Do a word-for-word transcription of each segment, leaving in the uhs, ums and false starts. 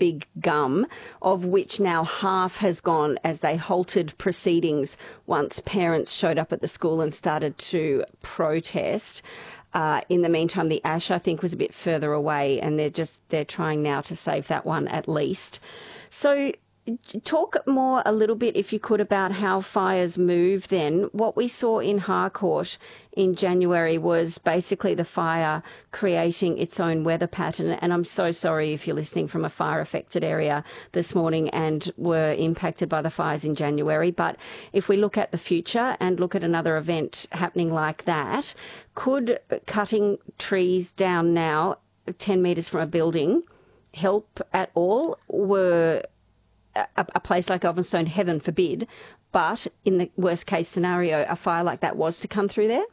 big gum, of which now half has gone as they halted proceedings once parents showed up at the school and started to protest. Uh, in the meantime, the ash, I think, was a bit further away, and they're just they're trying now to save that one at least. So talk more a little bit, if you could, about how fires move then. What we saw in Harcourt in January was basically the fire creating its own weather pattern. And I'm so sorry if you're listening from a fire-affected area this morning and were impacted by the fires in January. But if we look at the future and look at another event happening like that, could cutting trees down now ten metres from a building help at all? Were A, a place like Elphinstone, heaven forbid, but in the worst case scenario, a fire like that was to come through there?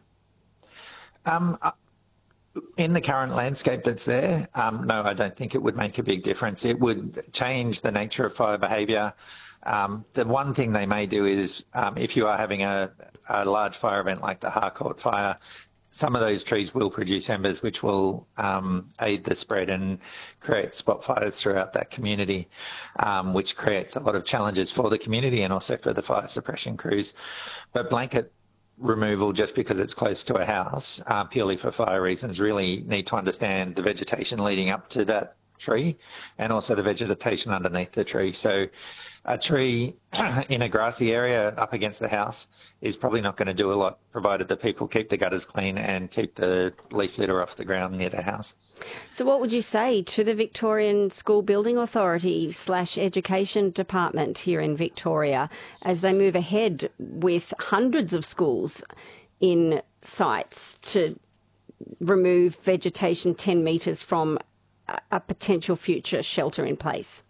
Um, in the current landscape that's there, um, no, I don't think it would make a big difference. It would change the nature of fire behaviour. Um, the one thing they may do is um, if you are having a, a large fire event like the Harcourt fire, some of those trees will produce embers, which will um, aid the spread and create spot fires throughout that community, um, which creates a lot of challenges for the community and also for the fire suppression crews. But blanket removal just because it's close to a house, uh, purely for fire reasons, really need to understand the vegetation leading up to that tree and also the vegetation underneath the tree. So a tree in a grassy area up against the house is probably not going to do a lot, provided the people keep the gutters clean and keep the leaf litter off the ground near the house. So what would you say to the Victorian School Building Authority slash Education Department here in Victoria as they move ahead with hundreds of schools in sites to remove vegetation ten metres from a potential future shelter in place?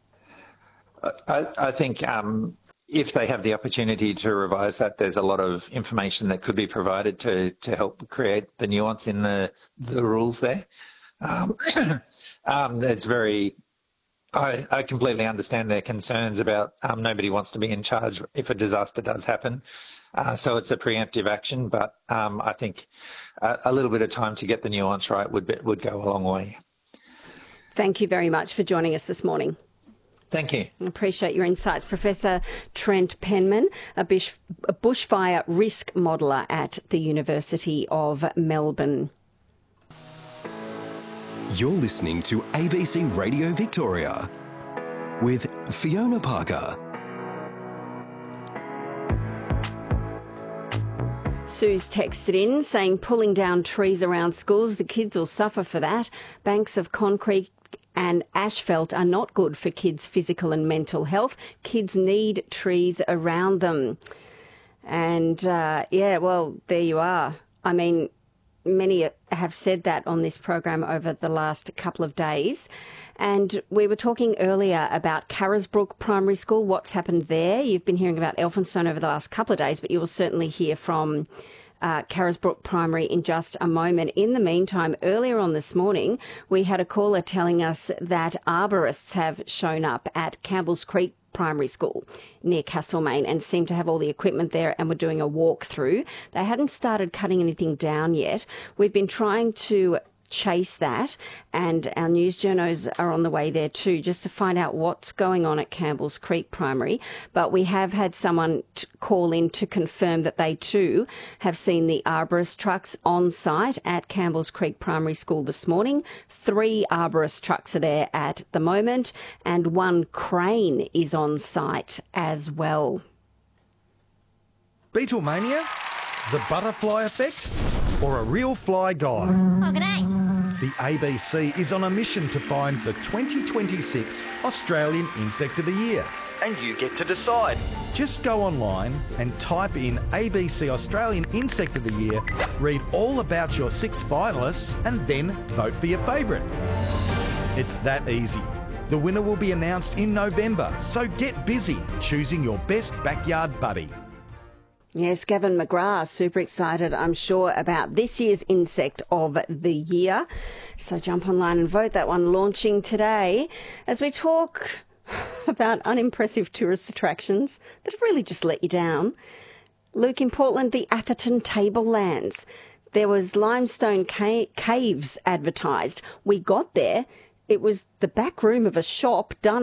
I, I think um, if they have the opportunity to revise that, there's a lot of information that could be provided to, to help create the nuance in the, the rules there. Um, um, it's very, I, I completely understand their concerns about um, nobody wants to be in charge if a disaster does happen. Uh, so it's a preemptive action, but um, I think a, a little bit of time to get the nuance right would, be, would go a long way. Thank you very much for joining us this morning. Thank you. I appreciate your insights. Professor Trent Penman, a, bush, a bushfire risk modeller at the University of Melbourne. You're listening to A B C Radio Victoria with Fiona Parker. Sue's texted in saying pulling down trees around schools, the kids will suffer for that. Banks of concrete and asphalt are not good for kids' physical and mental health. Kids need trees around them. And, uh, yeah, well, there you are. I mean, many have said that on this program over the last couple of days. And we were talking earlier about Carisbrook Primary School, what's happened there. You've been hearing about Elphinstone over the last couple of days, but you will certainly hear from Uh, Carisbrook Primary in just a moment. In the meantime, earlier on this morning, we had a caller telling us that arborists have shown up at Campbell's Creek Primary School near Castlemaine and seem to have all the equipment there and were doing a walkthrough. They hadn't started cutting anything down yet. We've been trying to chase that, and our news journos are on the way there too, just to find out what's going on at Campbell's Creek Primary. But we have had someone t- call in to confirm that they too have seen the arborist trucks on site at Campbell's Creek Primary School this morning. Three arborist trucks are there at the moment, and one crane is on site as well. Beetlemania? The butterfly effect? Or a real fly guy? Oh, g'day. The A B C is on a mission to find the twenty twenty-six Australian Insect of the Year. And you get to decide. Just go online and type in A B C Australian Insect of the Year, read all about your six finalists, and then vote for your favourite. It's that easy. The winner will be announced in November, so get busy choosing your best backyard buddy. Yes, Gavin McGrath, super excited, I'm sure, about this year's Insect of the Year. So jump online and vote. That one launching today as we talk about unimpressive tourist attractions that have really just let you down. Luke, in Portland, the Atherton Tablelands. There was limestone ca- caves advertised. We got there. It was the back room of a shop done